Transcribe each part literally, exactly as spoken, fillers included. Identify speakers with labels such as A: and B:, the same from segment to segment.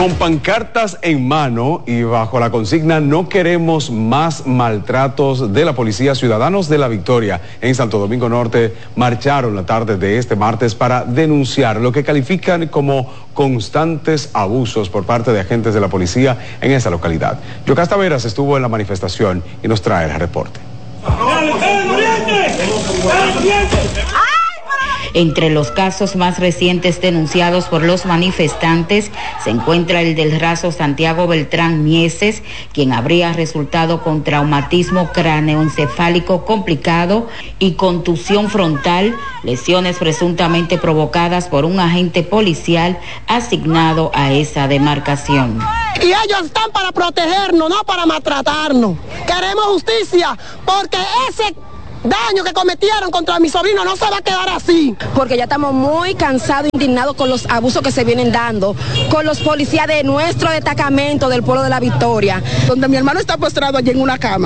A: Con pancartas en mano y bajo la consigna "No queremos más maltratos de la policía", ciudadanos de La Victoria en Santo Domingo Norte marcharon la tarde de este martes para denunciar lo que califican como constantes abusos por parte de agentes de la policía en esa localidad. Yocasta Veras estuvo en la manifestación y nos trae el reporte.
B: Entre los casos más recientes denunciados por los manifestantes se encuentra el del raso Santiago Beltrán Mieses, quien habría resultado con traumatismo cráneoencefálico complicado y contusión frontal, lesiones presuntamente provocadas por un agente policial asignado a esa demarcación.
C: Y ellos están para protegernos, no para maltratarnos. Queremos justicia, porque ese daño que cometieron contra mi sobrino no se va a quedar así.
D: Porque ya estamos muy cansados, indignados con los abusos que se vienen dando con los policías de nuestro destacamento del pueblo de La Victoria.
C: Donde mi hermano está postrado allí en una cama.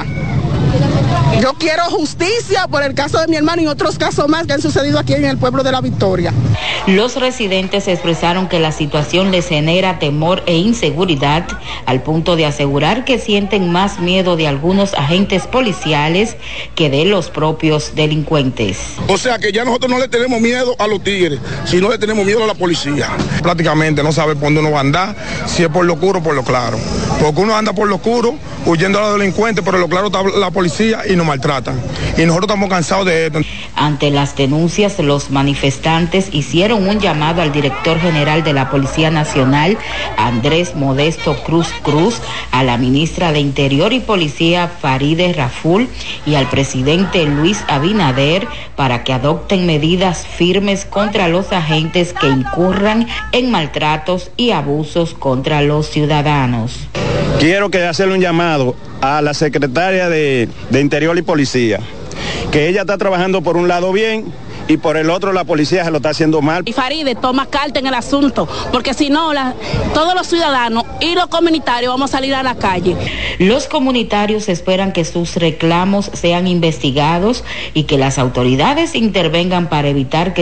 C: Yo quiero justicia por el caso de mi hermano y otros casos más que han sucedido aquí en el pueblo de La Victoria.
B: Los residentes expresaron que la situación les genera temor e inseguridad, al punto de asegurar que sienten más miedo de algunos agentes policiales que de los propios delincuentes.
E: O sea que ya nosotros no le tenemos miedo a los tigres, sino le tenemos miedo a la policía.
F: Prácticamente no sabe por dónde uno va a andar, si es por lo oscuro o por lo claro. Porque uno anda por lo oscuro, huyendo a los delincuentes, pero lo claro está la policía y nos maltratan. Y nosotros estamos cansados de esto.
B: Ante las denuncias, los manifestantes hicieron un llamado al director general de la Policía Nacional, Andrés Modesto Cruz Cruz, a la ministra de Interior y Policía, Farideh Raful, y al presidente Luis Abinader para que adopten medidas firmes contra los agentes que incurran en maltratos y abusos contra los ciudadanos.
G: Quiero que hacerle un llamado a la secretaria de, de Interior y Policía, que ella está trabajando por un lado bien y por el otro la policía se lo está haciendo mal.
H: Y Farideh toma carta en el asunto, porque si no, la, todos los ciudadanos y los comunitarios vamos a salir a la calle.
B: Los comunitarios esperan que sus reclamos sean investigados y que las autoridades intervengan para evitar que